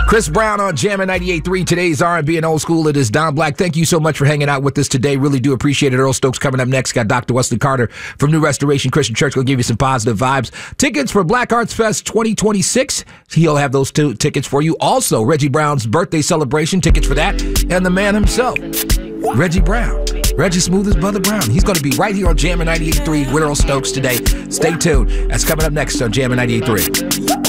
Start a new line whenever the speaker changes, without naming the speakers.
Chris Brown on Jammin' 98.3. Today's R&B and old school. It is Don Black. Thank you so much for hanging out with us today. Really do appreciate it. Earl Stokes coming up next. Got Dr. Wesley Carter from New Restoration Christian Church. Going to give you some positive vibes. Tickets for Black Arts Fest 2026. He'll have those two tickets for you. Also, Reggie Brown's birthday celebration. Tickets for that. And the man himself, Reggie Brown. Reggie Smooth as Brother Brown. He's going to be right here on Jammin' 98.3 with Earl Stokes today. Stay tuned. That's coming up next on Jammin' 98.3.